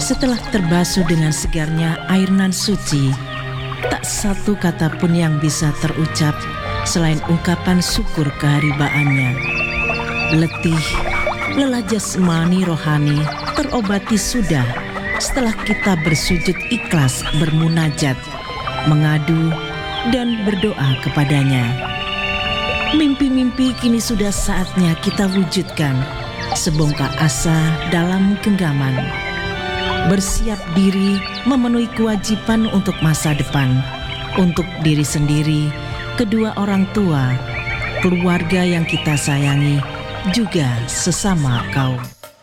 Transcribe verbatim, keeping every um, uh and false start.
Setelah terbasuh dengan segarnya air nan suci, tak satu kata pun yang bisa terucap selain ungkapan syukur keharibaannya. Letih, lelah jasmani rohani terobati sudah setelah kita bersujud ikhlas bermunajat, mengadu dan berdoa kepadanya. Mimpi-mimpi kini sudah saatnya kita wujudkan, sebongkah asa dalam genggaman. Bersiap diri memenuhi kewajiban untuk masa depan, untuk diri sendiri, kedua orang tua, keluarga yang kita sayangi, juga sesama kaum.